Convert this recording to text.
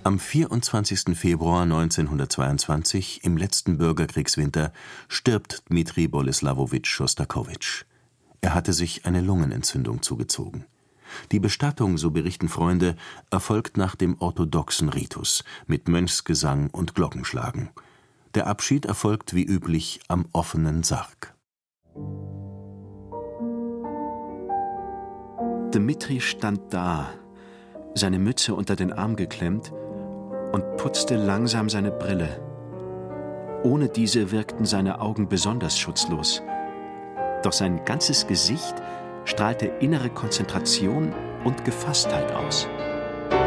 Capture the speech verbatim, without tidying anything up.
Am vierundzwanzigsten Februar neunzehnhundertzweiundzwanzig, im letzten Bürgerkriegswinter, stirbt Dmitri Boleslawowitsch Schostakowitsch. Er hatte sich eine Lungenentzündung zugezogen. Die Bestattung, so berichten Freunde, erfolgt nach dem orthodoxen Ritus, mit Mönchsgesang und Glockenschlagen. Der Abschied erfolgt wie üblich am offenen Sarg. Dmitri stand da, seine Mütze unter den Arm geklemmt, und putzte langsam seine Brille. Ohne diese wirkten seine Augen besonders schutzlos. Doch sein ganzes Gesicht strahlte innere Konzentration und Gefasstheit aus.